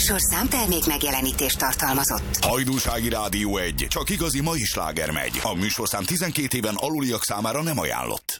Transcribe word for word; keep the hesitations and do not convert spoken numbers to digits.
műsorszám termék megjelenítést tartalmazott. Hajdúsági Rádió egy. Csak igazi mai sláger megy. A műsorszám tizenkét éven aluliak számára nem ajánlott.